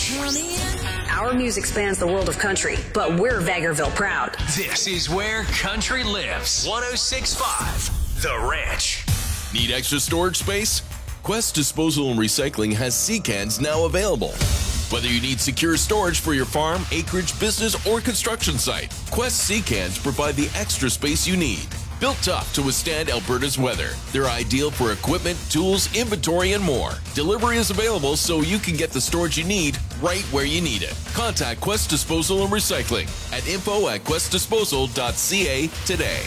Ranch. Our music spans the world of country, but we're Vegreville proud. This is where country lives. 106.5 The Ranch. Need extra storage space? Quest Disposal and Recycling has sea cans now available. Whether you need secure storage for your farm, acreage, business, or construction site, Quest sea cans provide the extra space you need. Built tough to withstand Alberta's weather, they're ideal for equipment, tools, inventory, and more. Delivery is available so you can get the storage you need right where you need it. Contact Quest Disposal and Recycling at info@questdisposal.ca today.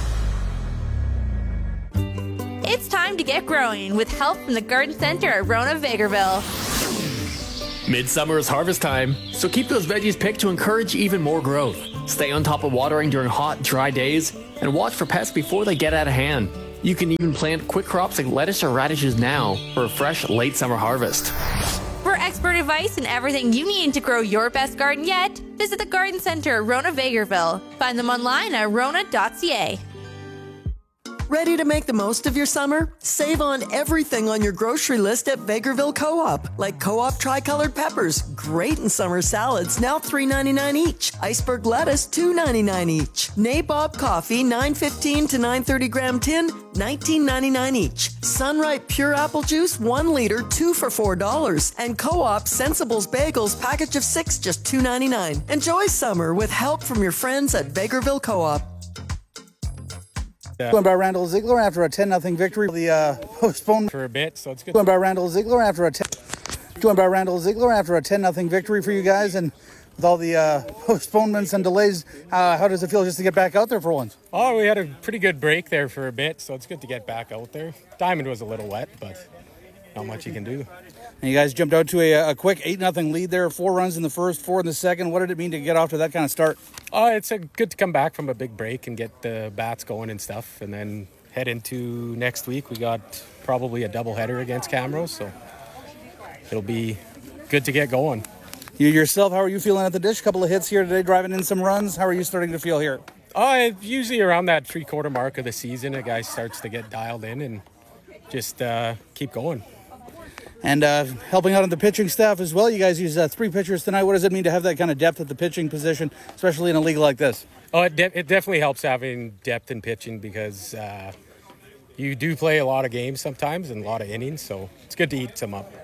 It's time to get growing with help from the Garden Center at Rona Vegreville. Midsummer is harvest time, so keep those veggies picked to encourage even more growth. Stay on top of watering during hot, dry days, and watch for pests before they get out of hand. You can even plant quick crops like lettuce or radishes now for a fresh late summer harvest. For expert advice and everything you need to grow your best garden yet, visit the Garden Center at Rona Vegreville. Find them online at rona.ca. Ready to make the most of your summer? Save on everything on your grocery list at Vegreville Co-op, like Co-op Tricolored Peppers, great in summer salads, now $3.99 each. Iceberg lettuce, $2.99 each. Nabob coffee, $9.15 to $9.30 gram tin, $19.99 each. Sunripe pure apple juice, 1 liter, 2 for $4. And Co-op Sensibles Bagels, package of 6, just $2.99. Enjoy summer with help from your friends at Vegreville Co-op. Going by Randall Ziegler after a 10-0 victory. The postponed for a bit, so it's good. Going by Randall Ziegler after a 10-0 victory for you guys, and with all the postponements and delays, how does it feel just to get back out there for once? Oh, we had a pretty good break there for a bit, so it's good to get back out there. Diamond was a little wet, but not much you can do. And you guys jumped out to a quick 8-0 lead there, 4 runs in the first, 4 in the second. What did it mean to get off to that kind of start? It's good to come back from a big break and get the bats going and stuff, and then head into next week. We got probably a doubleheader against Camrose, so it'll be good to get going. You yourself, how are you feeling at the dish? A couple of hits here today, driving in some runs. How are you starting to feel here? Usually around that 3/4 mark of the season, a guy starts to get dialed in and just keep going. And helping out on the pitching staff as well. You guys use 3 pitchers tonight. What does it mean to have that kind of depth at the pitching position, especially in a league like this? It definitely helps having depth in pitching because you do play a lot of games sometimes and a lot of innings, so it's good to eat some up.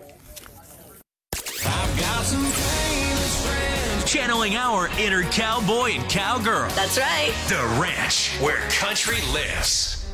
I've got some famous friends. Channeling our inner cowboy and cowgirl. That's right. The Ranch, where country lives.